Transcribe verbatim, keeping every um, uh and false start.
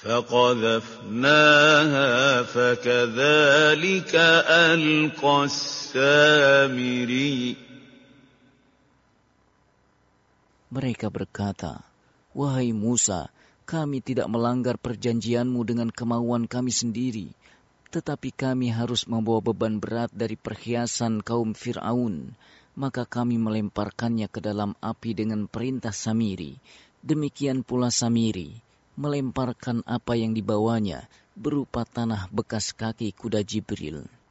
فقذفناها فكذلك ألقى السامري. Mereka berkata, "Wahai Musa, kami tidak melanggar perjanjianmu dengan kemauan kami sendiri, tetapi kami harus membawa beban berat dari perhiasan kaum Fir'aun, maka kami melemparkannya ke dalam api dengan perintah Samiri. Demikian pula Samiri melemparkan apa yang dibawanya berupa tanah bekas kaki kuda Jibril."